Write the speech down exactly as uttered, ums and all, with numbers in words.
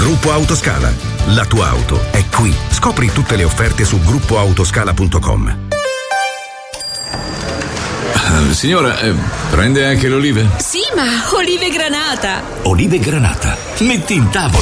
Gruppo Autoscala. La tua auto è qui. Scopri tutte le offerte su gruppo autoscala punto com. Signora, eh, prende anche le olive? Sì, ma olive granata. Olive granata. Metti in tavola.